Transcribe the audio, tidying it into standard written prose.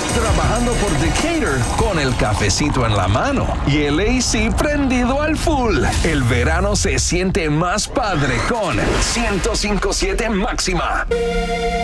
trabajando por Decatur con el cafecito en la mano y el AC prendido al full. El verano se siente más padre con 105.7 Máxima.